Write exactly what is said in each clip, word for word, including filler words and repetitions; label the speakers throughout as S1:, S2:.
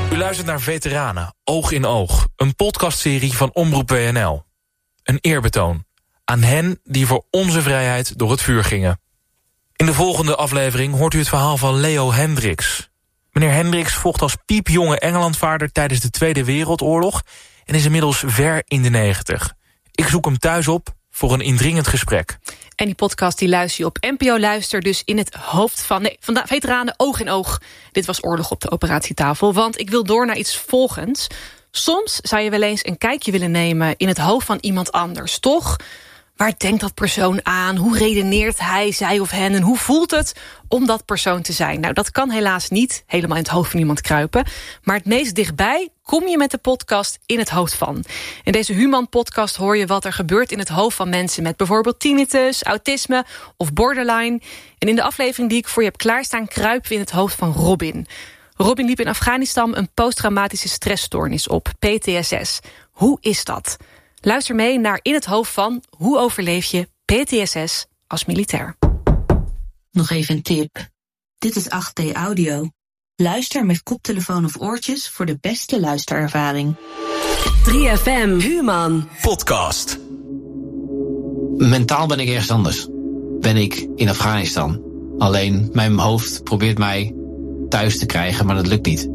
S1: U luistert naar Veteranen, Oog in Oog. Een podcastserie van Omroep W N L. Een eerbetoon aan hen die voor onze vrijheid door het vuur gingen. In de volgende aflevering hoort u het verhaal van Leo Hendricks. Meneer Hendricks vocht als piepjonge Engelandvaarder tijdens de Tweede Wereldoorlog en is inmiddels ver in de negentig. Ik zoek hem thuis op voor een indringend gesprek.
S2: En die podcast die luister je op N P O Luister, dus in het hoofd van... Nee, van de Veteranen Oog in Oog. Dit was Oorlog op de operatietafel, want ik wil door naar iets volgends. Soms zou je wel eens een kijkje willen nemen in het hoofd van iemand anders, toch? Waar denkt dat persoon aan? Hoe redeneert hij, zij of hen? En hoe voelt het om dat persoon te zijn? Nou, dat kan helaas niet helemaal in het hoofd van iemand kruipen. Maar het meest dichtbij kom je met de podcast in het hoofd van. In deze Human-podcast hoor je wat er gebeurt in het hoofd van mensen met bijvoorbeeld tinnitus, autisme of borderline. En in de aflevering die ik voor je heb klaarstaan kruipen we in het hoofd van Robin. Robin liep in Afghanistan een posttraumatische stressstoornis op, P T S S. Hoe is dat? Luister mee naar In het hoofd van hoe overleef je P T S S als militair.
S3: Nog even een tip. Dit is acht D audio. Luister met koptelefoon of oortjes voor de beste luisterervaring.
S4: drie F M Human
S5: Podcast. Mentaal ben ik ergens anders. Ben ik in Afghanistan. Alleen mijn hoofd probeert mij thuis te krijgen, maar dat lukt niet.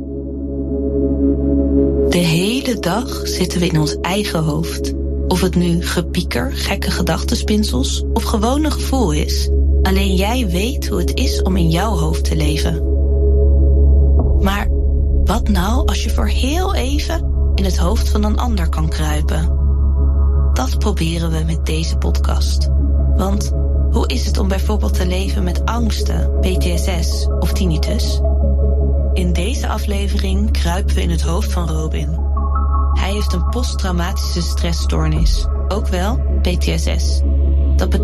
S3: De hele dag zitten we in ons eigen hoofd. Of het nu gepieker, gekke gedachtenspinsels of gewoon een gevoel is. Alleen jij weet hoe het is om in jouw hoofd te leven. Maar wat nou als je voor heel even in het hoofd van een ander kan kruipen? Dat proberen we met deze podcast. Want hoe is het om bijvoorbeeld te leven met angsten, P T S S of tinnitus? In deze aflevering kruipen we in het hoofd van Robin. Hij heeft een posttraumatische stressstoornis, ook wel P T S S.